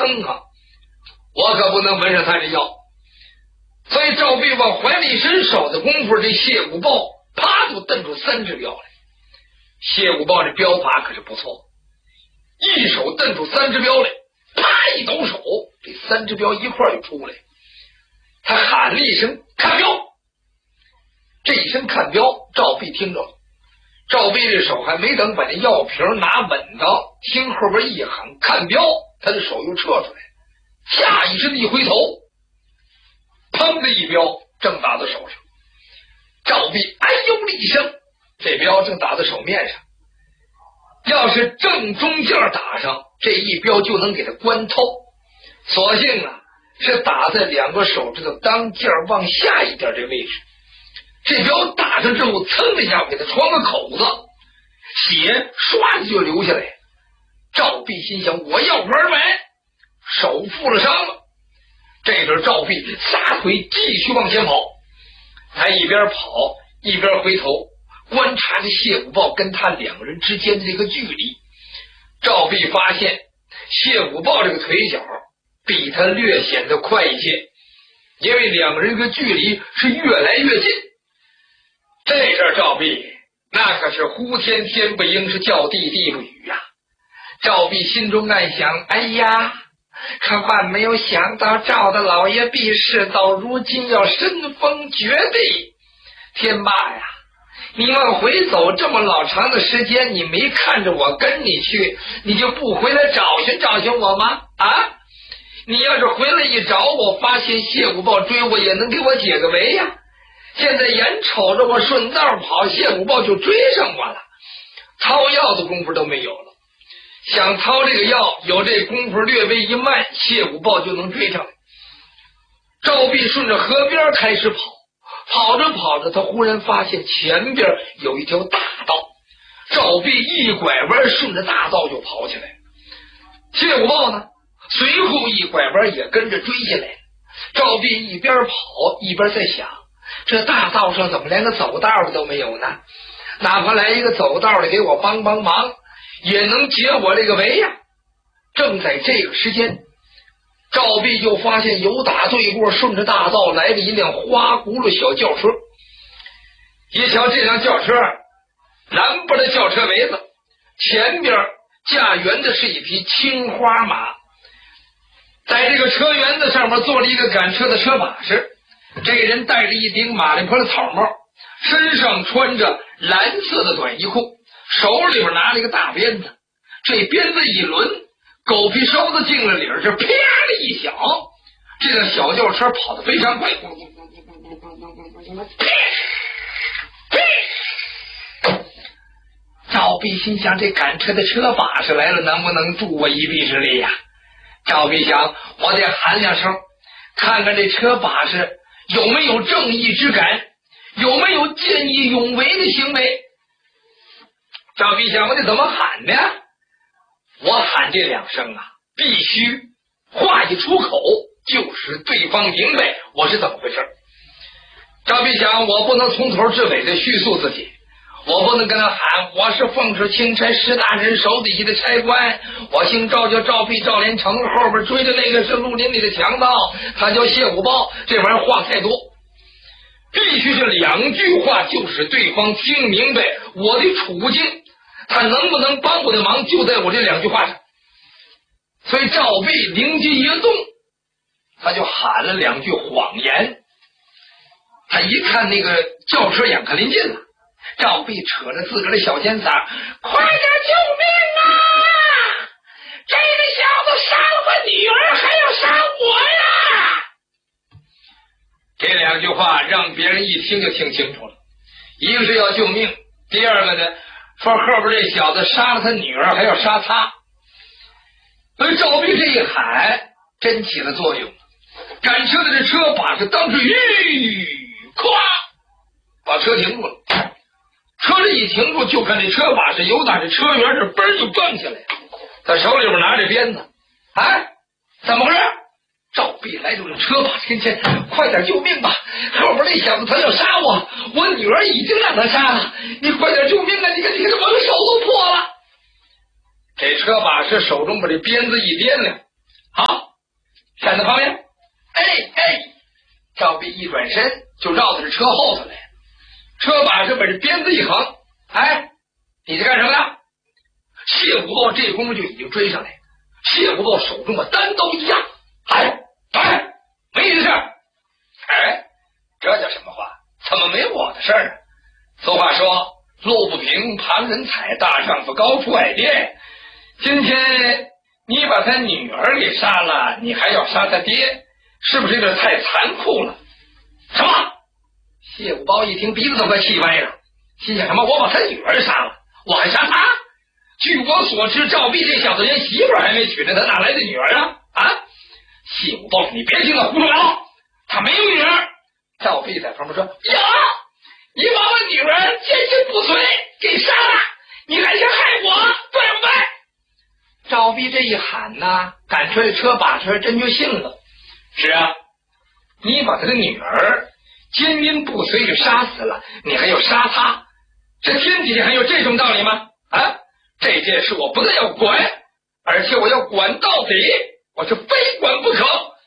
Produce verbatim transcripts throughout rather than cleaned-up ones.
坑啊！我可不能闻上他这药。所以赵壁往怀里伸手的功夫，这谢五豹啪就瞪出三只镖来。谢五豹这镖法可是不错，一手瞪出三只镖来，啪一抖手，这三只镖一块就出来。他喊了一声看镖，这一声看镖赵壁听着了。赵壁这手还没等把那药瓶拿稳当，听后边一喊看镖，他的手又撤出来，下意识的一回头，砰的一镖正打到手上。赵壁哎呦了一声，这镖正打在手面上，要是正中间打上，这一镖就能给他关透。所幸啊，是打在两个手指头当间往下一点这位置。这镖打上之后，噌的一下给他穿个口子，血唰的就流下来。赵壁心想，我要玩完，手负了伤了。这时候赵壁撒腿继续往前跑，他一边跑一边回头观察着谢五豹跟他两人之间的这个距离。赵壁发现谢五豹这个腿脚比他略显得快一些，因为两个人的距离是越来越近。这阵赵壁那可是呼天天不应，是叫地地不语呀、啊。赵壁心中暗想，哎呀，可万没有想到赵大老爷避世到如今要身封绝地。天霸呀，你往回走这么老长的时间，你没看着我跟你去，你就不回来找寻找寻我吗？啊，你要是回来一找我，发现谢五豹追我，也能给我解个围呀。现在眼瞅着我顺道跑，谢五豹就追上我了，掏药的功夫都没有了。想掏这个药，有这功夫略微一慢，谢五豹就能追上来。赵壁顺着河边开始跑，跑着跑着，他忽然发现前边有一条大道。赵壁一拐弯，顺着大道就跑起来。谢五豹呢，随后一拐弯也跟着追下来。赵壁一边跑一边在想，这大道上怎么连个走道的都没有呢？哪怕来一个走道的给我帮帮忙，也能解我这个围呀。正在这个时间，赵壁就发现由打对过顺着大道来了一辆花轱辘小轿车。一瞧这辆轿车，蓝布的轿车围子，前边驾辕的是一匹青花马，在这个车辕子上面坐了一个赶车的车把式。这个人戴着一顶马铃坡的草帽，身上穿着蓝色的短衣裤，手里边拿了一个大鞭子。这鞭子一抡，狗皮梢子进了里儿，这啪的一响，这辆小轿车跑得非常快。赵壁心想，这赶车的车把式来了，能不能助我一臂之力呀、啊？赵壁想，我得喊两声，看看这车把式有没有正义之感，有没有见义勇为的行为。赵壁想，我得怎么喊呢？我喊这两声啊，必须话一出口就使对方明白我是怎么回事。赵壁想，我不能从头至尾的叙述自己，我不能跟他喊我是凤池钦差石大人手底下的差官，我姓赵叫赵壁赵连成，后边追的那个是绿林里的强盗，他叫谢五豹。这玩意儿话太多，必须是两句话就使对方听明白我的处境，他能不能帮我的忙就在我这两句话上。所以赵壁灵机一动，他就喊了两句谎言。他一看那个轿车眼看临近了，赵壁扯着自个儿的小尖嗓，快点救命啊！这个小子杀了我女儿，还要杀我呀！这两句话让别人一听就听清楚了，一个是要救命，第二个呢，说后边这小子杀了他女儿，还要杀他。所以赵壁这一喊真起了作用，赶车的这车把是当时吁咵把车停住了。车这一停住，就看这车把是由打这车辕这嘣就蹦下来，他手里边拿着鞭子。哎，怎么回事？赵壁来到这车把跟前，快点救命吧！后边那小子他要杀我，我女儿已经让他杀了，你快点救命啊！你看你看我的手都破了。这车把是手中把这鞭子一掂量，好， 站在旁边。哎哎，赵壁一转身就绕到这车后头来，车把是把这鞭子一横，哎，你在干什么呢？谢虎豹这功夫就已经追上来，谢虎豹手中把单刀一压，哎哎，没你的事儿。哎，这叫什么话？怎么没我的事儿啊？俗话说，路不平旁人踩，大丈夫高处矮垫。今天你把他女儿给杀了，你还要杀他爹，是不是有点太残酷了？什么？谢虎豹一听，鼻子都快气歪了，心想什么？我把他女儿杀了，我还杀他？据我所知，赵壁这小子连媳妇儿还没娶呢，他哪来的女儿啊？啊！谢虎豹，你别听他胡说八道，他没有女儿。赵壁在旁边说：呀，你把我女儿坚信不遂给杀了，你还想害我，对不对？赵壁这一喊呐，赶出来车把车真就信了。是啊，你把他的女儿奸淫不遂就杀死了，你还要杀他？这天底下还有这种道理吗？啊，这件事我不但要管，而且我要管到底，我是非管不可。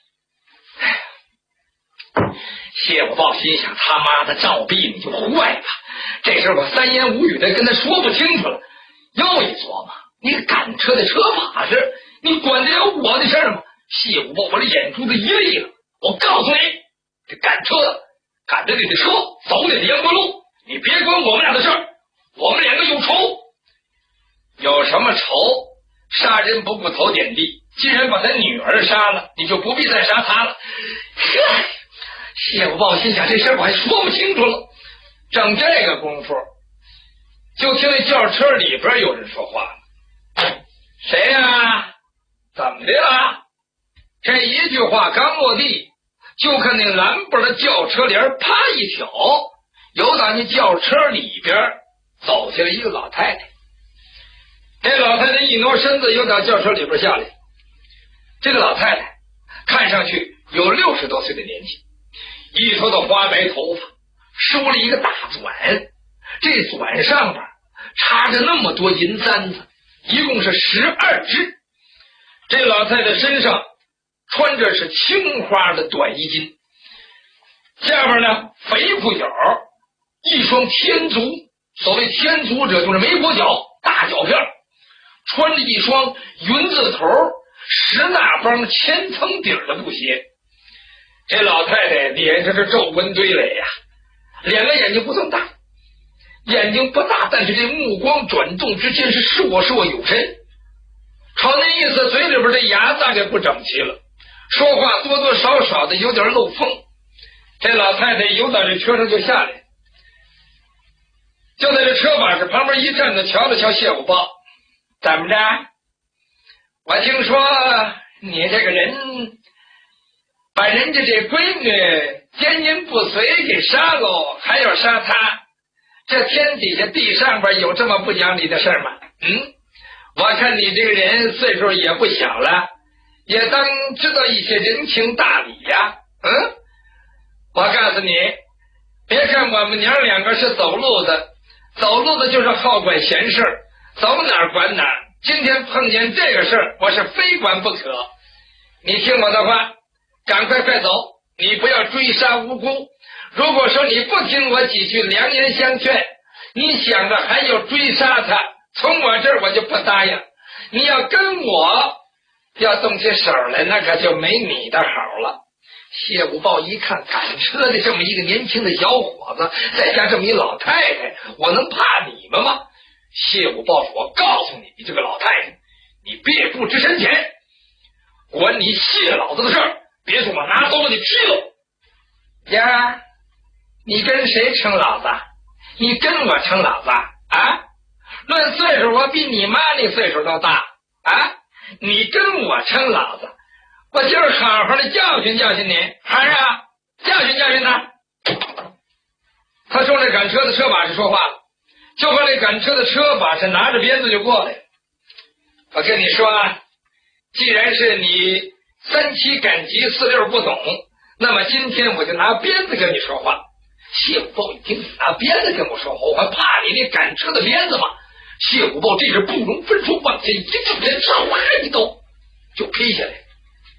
谢虎豹心想，他妈的赵壁你就坏了，这事我三言五语的跟他说不清楚了。又一琢磨，你赶车的车把式，你管得了我的事儿吗？谢虎豹我的眼珠子一立了，我告诉你，这赶车的赶着你的车走你的阳关路，你别管我们俩的事儿，我们两个有仇。有什么仇？杀人不顾头点地，既然把他女儿杀了，你就不必再杀他了。呵，谢虎豹心想，这事我还说不清楚了。正这个功夫，就听那轿车里边有人说话了：谁呀、啊？怎么的了？这一句话刚落地，就看那蓝布的轿车帘啪一挑，由打那轿车里边走下来一个老太太。这老太太一挪身子，又到轿车里边下来。这个老太太看上去有六十多岁的年纪，一头的花白头发，梳了一个大转，这转上边插着那么多银簪子，一共是十二只。这老太太身上穿着是青花的短衣襟，下边呢肥裤脚，一双天足，所谓天足者就是没跛脚，大脚片，穿着一双云字头石那帮千层底的布鞋。这老太太脸上是皱纹堆垒呀、啊，两个眼睛不算大，眼睛不大，但是这目光转动之间是烁烁有神，瞅那意思，嘴里边的牙大概不整齐了，说话多多少少的有点漏风。这老太太由到这车上就下来，就在这车把式旁边一站着，瞧了瞧谢虎豹，怎么着？我听说你这个人把人家这闺女奸淫不遂给杀喽，还要杀他，这天底下地上边有这么不讲理的事吗？嗯，我看你这个人岁数也不小了，也当知道一些人情大理呀。嗯，我告诉你，别看我们娘两个是走路的，走路的就是好管闲事，走哪儿管哪儿。今天碰见这个事儿，我是非管不可。你听我的话，赶快快走，你不要追杀无辜。如果说你不听我几句良言相劝，你想着还要追杀他，从我这儿我就不答应。你要跟我要动起手来，那可就没你的好了。谢虎豹一看赶车的这么一个年轻的小伙子，再加这么一老太太，我能怕你们吗？谢虎豹说：我告诉你，你这个老太太，你别不知深浅，管你谢老子的事儿，别说我拿走了你劈了。呀，你跟谁称老子？你跟我称老子啊？论岁数我比你妈那岁数都大啊！你跟我称老子，我今儿好好的教训教训你，还是啊？教训教训他。他说那赶车的车把式说话了，就和那赶车的车把式拿着鞭子就过来。我跟你说啊，既然是你三七赶集四六不懂，那么今天我就拿鞭子跟你说话。谢虎豹一听，拿鞭子跟我说话，我还怕你那赶车的鞭子吗？谢虎豹这是不容分说，往前一冲，唰一刀就劈下来。